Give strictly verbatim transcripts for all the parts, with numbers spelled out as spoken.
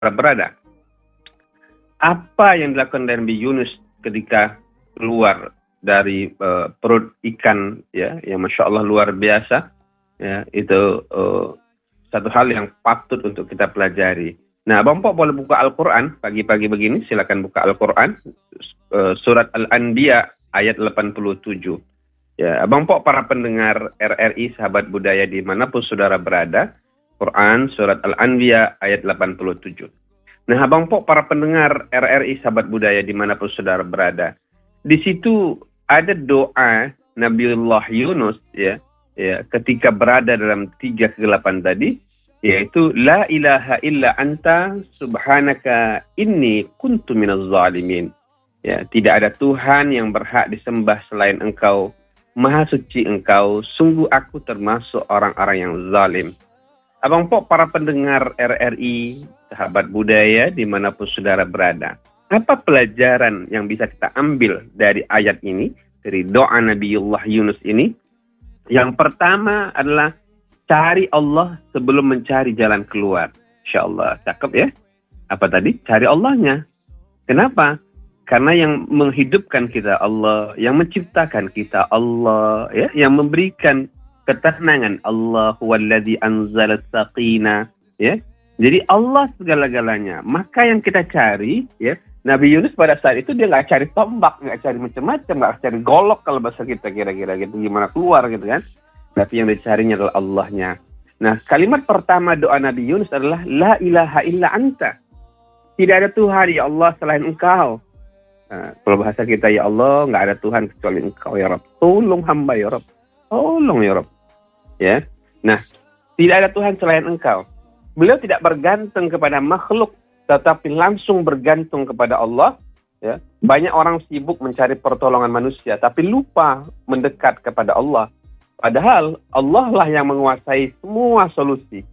berada. Apa yang dilakukan Nabi Yunus ketika keluar dari uh, perut ikan, ya, yang masya Allah luar biasa, ya, itu uh, satu hal yang patut untuk kita pelajari. Nah, Abang Pok boleh buka Al-Quran pagi-pagi begini, silakan buka Al-Quran, uh, surat Al-Anbiya ayat delapan puluh tujuh. Ya, Abang Pok para pendengar R R I sahabat budaya dimanapun saudara berada, Quran surat Al-Anbiya ayat delapan puluh tujuh. Nah, Abang Pok para pendengar R R I sahabat budaya dimanapun saudara berada, di situ ada doa Nabiullah Yunus, ya, ya, ketika berada dalam tiga kegelapan tadi, yaitu la ilaha illa anta subhanaka inni kuntu minaz zalimin. Ya, tidak ada Tuhan yang berhak disembah selain Engkau, Maha suci Engkau, sungguh aku termasuk orang-orang yang zalim. Abang Pok para pendengar R R I sahabat budaya dimanapun saudara berada, apa pelajaran yang bisa kita ambil dari ayat ini, dari doa Nabiullah Yunus ini? Yang pertama adalah cari Allah sebelum mencari jalan keluar. Insyaallah, cakep ya. Apa tadi? Cari Allahnya. Kenapa? Karena yang menghidupkan kita Allah, yang menciptakan kita Allah, ya, yang memberikan ketenangan Allah, huwallazi anzala saqina, ya. Jadi Allah segala-galanya. Maka yang kita cari, ya, Nabi Yunus pada saat itu dia nggak cari tombak, nggak cari macam-macam, nggak cari golok kalau bahasa kita kira-kira gitu, gimana keluar gitu kan. Tapi yang dicarinya adalah Allahnya. Nah, kalimat pertama doa Nabi Yunus adalah la ilaha illa anta. Tidak ada Tuhan ya Allah selain Engkau. Nah, kalau bahasa kita, ya Allah, nggak ada Tuhan kecuali Engkau ya Rabb. Tolong hamba ya Rabb. Tolong ya Rabb. Ya. Nah, tidak ada Tuhan selain Engkau. Beliau tidak bergantung kepada makhluk, tetapi langsung bergantung kepada Allah. Ya. Banyak orang sibuk mencari pertolongan manusia, tapi lupa mendekat kepada Allah. Padahal Allah lah yang menguasai semua solusi.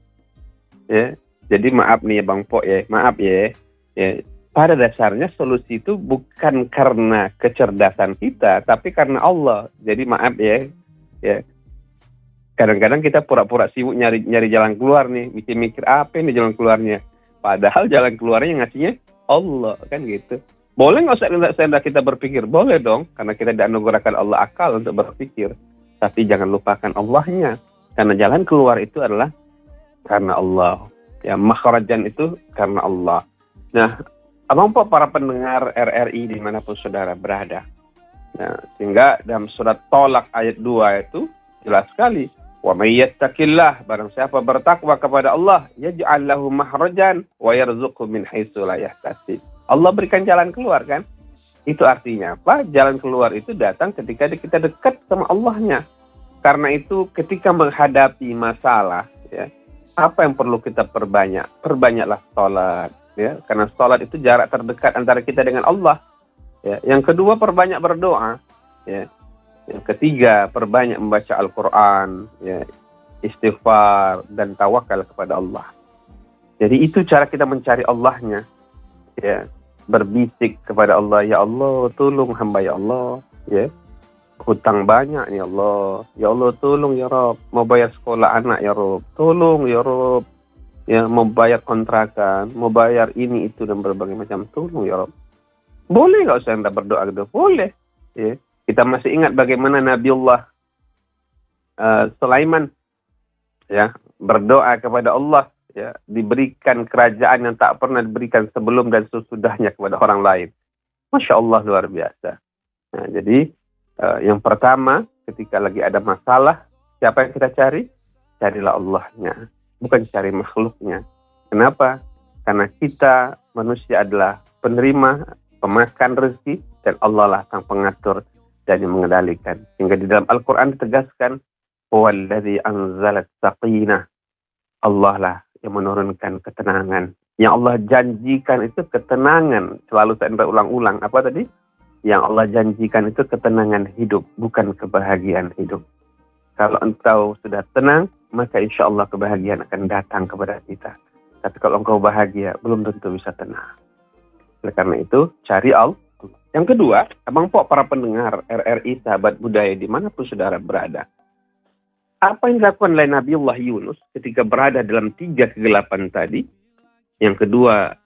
Ya. Jadi maaf nih ya Bang Pok ya, maaf ya. Ya. Pada dasarnya solusi itu bukan karena kecerdasan kita, tapi karena Allah. Jadi maaf ya, ya. Kadang-kadang kita pura-pura sibuk nyari nyari jalan keluar nih, mikir-mikir apa nih jalan keluarnya. Padahal jalan keluarnya ngasihnya Allah, kan gitu. Boleh nggak usah kita berpikir? Boleh dong, karena kita dianugerahkan Allah akal untuk berpikir. Tapi jangan lupakan Allahnya, karena jalan keluar itu adalah karena Allah. Ya, makhrajan itu karena Allah. Nah, Abang Pok para pendengar R R I dimanapun saudara berada. Nah, sehingga dalam surat Tolak ayat dua itu jelas sekali. Wa may yattaqillah, barang siapa bertakwa kepada Allah, yaj'al lahu mahrajan wa yarzuqhu min haitsu la yahtasib. Allah berikan jalan keluar kan? Itu artinya apa? Jalan keluar itu datang ketika kita dekat sama Allahnya. Karena itu ketika menghadapi masalah, ya, apa yang perlu kita perbanyak? Perbanyaklah salat. Ya, karena salat itu jarak terdekat antara kita dengan Allah. Ya, yang kedua, perbanyak berdoa. Ya, yang ketiga, perbanyak membaca Al-Quran, ya, istighfar dan tawakal kepada Allah. Jadi itu cara kita mencari Allahnya. Ya, berbisik kepada Allah, ya Allah, tolong hamba ya Allah. Ya, hutang banyak ya Allah. Ya Allah, tolong ya Rabb. Mau bayar sekolah anak ya Rabb. Tolong ya Rabb. Ya, mau bayar kontrakan, mau bayar ini, itu, dan berbagai macam. Tolong ya Rabb. Boleh nggak usah anda berdoa gitu? Boleh. Ya. Kita masih ingat bagaimana Nabiullah uh, Sulaiman, ya, berdoa kepada Allah, ya, diberikan kerajaan yang tak pernah diberikan sebelum dan sesudahnya kepada orang lain. Masya Allah, luar biasa. Nah, jadi uh, yang pertama, ketika lagi ada masalah, siapa yang kita cari? Carilah Allahnya. Bukan cari makhluknya. Kenapa? Karena kita manusia adalah penerima, pemakan rezeki, dan Allah lah sang pengatur dan yang mengendalikan. Sehingga di dalam Al-Quran ditegaskan, huwallazi anzalat saqinah. Allah lah yang menurunkan ketenangan. Yang Allah janjikan itu ketenangan. Selalu saya berulang-ulang. Apa tadi? Yang Allah janjikan itu ketenangan hidup, bukan kebahagiaan hidup. Kalau engkau sudah tenang, maka insya Allah kebahagiaan akan datang kepada kita. Tapi kalau engkau bahagia, belum tentu bisa tenang. Oleh karena itu, cari Allah. Yang kedua, Abang Pok para pendengar R R I sahabat budaya dimanapun saudara berada. Apa yang dilakukan oleh Nabiullah Yunus ketika berada dalam tiga kegelapan tadi? Yang kedua,